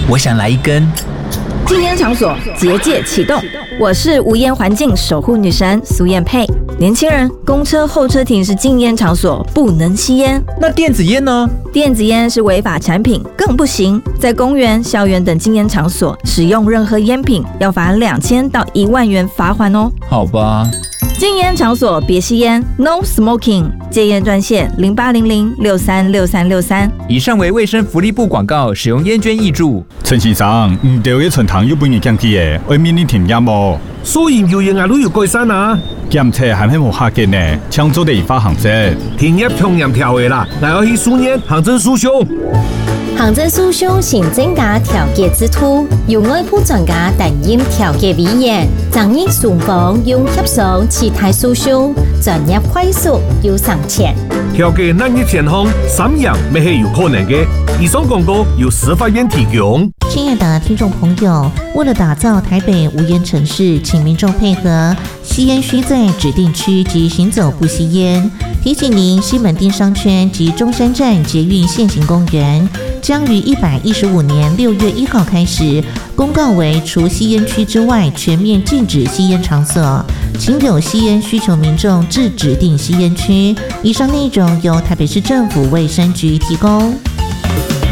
我想来一根。 禁烟场所结界启动，我是无烟环境守护女神苏燕佩。年轻人，公车候车亭是禁烟场所，不能吸烟。 那电子烟呢？ 电子烟是违法产品，更不行。在公园、校园等禁烟场所使用任何烟品，要罚2000到1万元罚款哦。 好吧。 禁烟场所别吸烟 ，No Smoking。戒烟专线0800636363。 以上为卫生福利部广告，使用烟捐挹注。 陈先生，唔对嘅巡堂要半年檢期嘅，外面你停煙無？ 所以有嘢都要改善啊！ 檢測係咪無客嘅呢？搶做地發行啫。 停業同樣條嘅啦，我要去書院行政訴訟。 行政訴訟行政加調解之途，由外部專家擔任調解委員，爭議雙方用協商其他訴訟，專業快速又省錢。 調解難嘅情況，三樣未係有可能嘅。以上廣告由司法院提供。 親愛的聽眾朋友，為了打造台北無煙城市，請民眾配合，吸煙需在指定區及行走不吸煙。提醒您，西門町商圈及中山站捷運現行公園將於115年6月1號開始公告為除吸煙區之外全面禁止吸煙場所，請有吸煙需求民眾至指定吸煙區。以上內容由台北市政府衛生局提供。